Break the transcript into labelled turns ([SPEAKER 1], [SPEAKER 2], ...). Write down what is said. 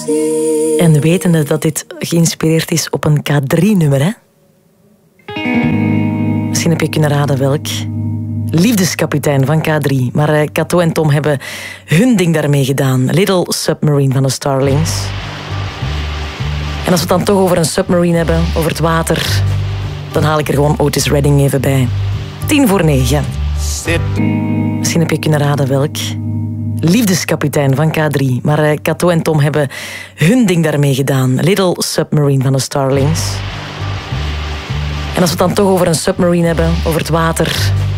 [SPEAKER 1] En wetende dat dit geïnspireerd is op een K3-nummer, hè? Misschien heb je kunnen raden welk. Liefdeskapitein van K3. Maar Kato en Tom hebben hun ding daarmee gedaan. Little Submarine van de Starlings. En als we het dan toch over een submarine hebben, over het water, dan haal ik er gewoon Otis Redding even bij. 9:10. Misschien heb je kunnen raden welk. Liefdeskapitein van K3. Maar Kato en Tom hebben hun ding daarmee gedaan. Little Submarine van de Starlings. En als we het dan toch over een submarine hebben, over het water,